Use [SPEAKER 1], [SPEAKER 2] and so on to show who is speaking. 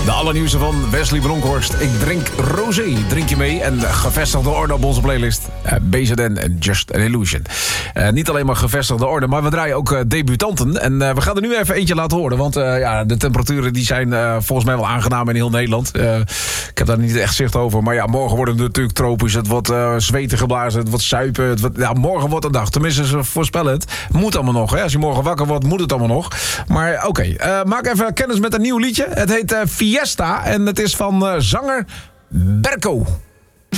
[SPEAKER 1] De allernieuwste van Wesley Bronkhorst. Ik drink rosé. Drink je mee? En gevestigde orde op onze playlist. BZN en Just an Illusion. Niet alleen maar gevestigde orde, maar we draaien ook debutanten. En we gaan er nu even eentje laten horen. Want de temperaturen die zijn volgens mij wel aangenaam in heel Nederland. Ik heb daar niet echt zicht over. Maar ja, morgen wordt het natuurlijk tropisch. Het wordt zweten geblazen. Het wordt suipen. Morgen wordt een dag. Tenminste, ze voorspellen het. Moet allemaal nog. Hè? Als je morgen wakker wordt, moet het allemaal nog. Maar oké. Maak even kennis met een nieuw liedje. Het heet Fiesta en het is van zanger Berko.